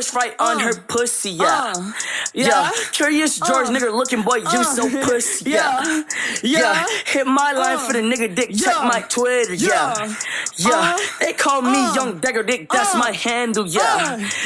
push right on her pussy, yeah. Curious George, nigga looking boy, you so pussy, yeah. Hit my line for the nigga dick, check my Twitter, yeah. They call me Young Dagger Dick, that's my handle, yeah.